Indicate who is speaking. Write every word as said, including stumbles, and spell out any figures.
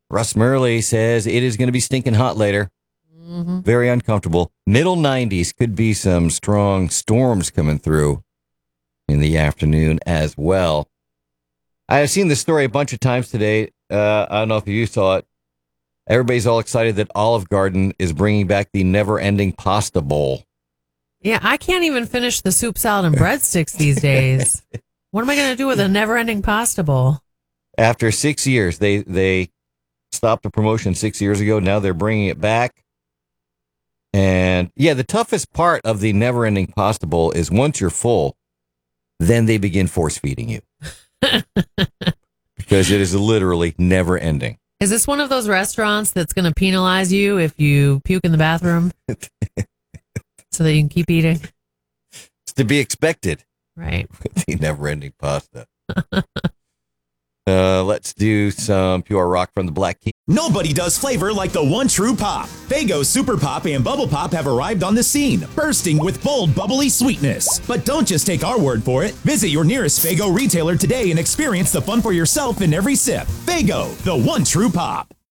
Speaker 1: Russ Murley says it is going to be stinking hot later. Mm-hmm. Very uncomfortable. Middle nineties, could be some strong storms coming through in the afternoon as well. I have seen this story a bunch of times today. Uh, I don't know if you saw it. Everybody's all excited that Olive Garden is bringing back the never-ending pasta bowl.
Speaker 2: Yeah, I can't even finish the soup, salad, and breadsticks these days. What am I going to do with a never-ending pasta bowl?
Speaker 1: After six years, they they stopped the promotion six years ago. Now they're bringing it back. And, yeah, the toughest part of the never-ending pasta bowl is once you're full, then they begin force-feeding you. Because it is literally never-ending.
Speaker 2: Is this one of those restaurants that's going to penalize you if you puke in the bathroom so that you can keep eating?
Speaker 1: It's to be expected.
Speaker 2: Right.
Speaker 1: The never-ending pasta. uh, let's do some pure rock from the Black Keys.
Speaker 3: Nobody does flavor like the one true pop. Faygo Super Pop and Bubble Pop have arrived on the scene, bursting with bold, bubbly sweetness. But don't just take our word for it. Visit your nearest Faygo retailer today and experience the fun for yourself in every sip. Faygo, the one true pop.